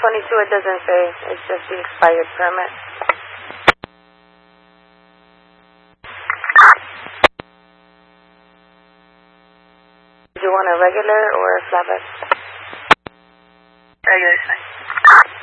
22, it doesn't say. It's just the expired permit. Do you want a regular or a flatbed? Regular, fine.